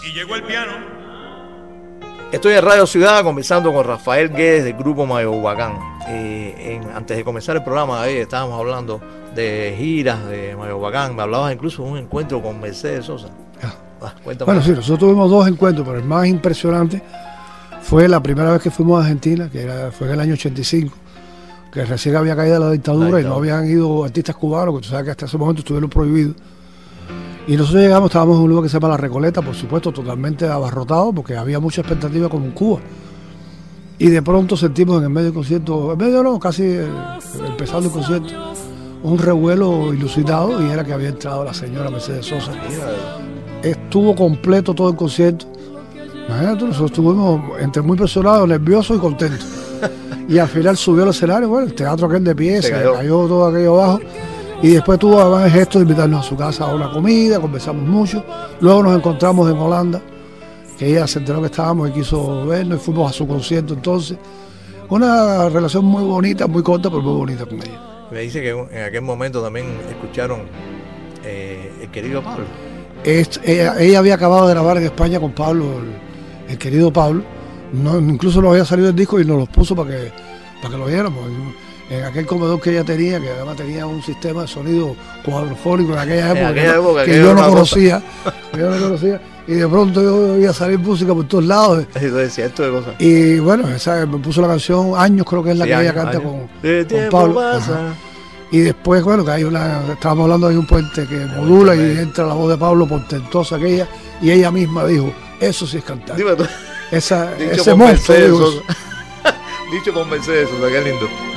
Y llegó el piano. Estoy en Radio Ciudad conversando con Rafael Guedes del grupo Mayohuacán. Antes de comenzar el programa, estábamos hablando de giras de Mayohuacán. Me hablabas incluso de un encuentro con Mercedes Sosa. Bueno, sí, nosotros tuvimos dos encuentros, pero el más impresionante fue la primera vez que fuimos a Argentina, fue en el año 85, que recién había caído la dictadura y no habían ido artistas cubanos, que tú sabes que hasta ese momento estuvieron prohibidos. Y nosotros llegamos, estábamos en un lugar que se llama La Recoleta, por supuesto, totalmente abarrotado, porque había mucha expectativa como en Cuba. Y de pronto sentimos en el medio del concierto, casi empezando el concierto, un revuelo ilusionado, y era que había entrado la señora Mercedes Sosa. Estuvo completo todo el concierto. Imagínate, nosotros estuvimos entre muy presionados, nerviosos y contentos. Y al final subió al escenario, bueno, el teatro aquel de pie, se cayó todo aquello abajo. Y después tuvo además el gesto de invitarnos a su casa a una comida, conversamos mucho. Luego nos encontramos en Holanda, que ella se enteró que estábamos y quiso vernos, y fuimos a su concierto entonces. Una relación muy bonita, muy corta, pero muy bonita con ella. Me dice que en aquel momento también escucharon El Querido Pablo. Ella había acabado de grabar en España con Pablo, el querido Pablo. Incluso nos había salido el disco y nos los puso para que lo viéramos. En aquel comedor que ella tenía, que además tenía un sistema de sonido cuadrofónico en aquella época, que yo no conocía. Y de pronto yo iba a salir música por todos lados. Eso es cierto de cosas. Y bueno, me puso la canción Años, creo que es la que ella canta con Pablo. Y después, bueno, que estábamos hablando de un puente que modula y entra la voz de Pablo portentosa aquella, y ella misma dijo, eso sí es cantar. Dime tú. Ese monstruo. Dicho con Mercedes Sosa, qué lindo.